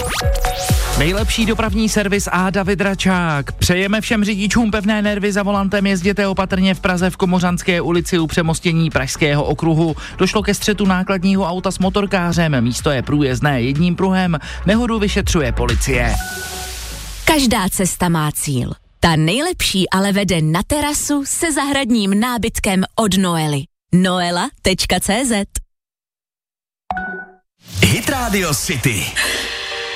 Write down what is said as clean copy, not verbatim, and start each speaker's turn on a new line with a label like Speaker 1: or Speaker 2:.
Speaker 1: Nejlepší dopravní servis a David Račák. Přejeme všem řidičům pevné nervy za volantem, jezděte opatrně v Praze v Komořanské ulici u přemostění Pražského okruhu. Došlo ke střetu nákladního auta s motorkářem, místo je průjezdné jedním pruhem, nehodu vyšetřuje policie.
Speaker 2: Každá cesta má cíl. Ta nejlepší ale vede na terasu se zahradním nábytkem od Noely. Noela.cz
Speaker 3: Hit Radio City.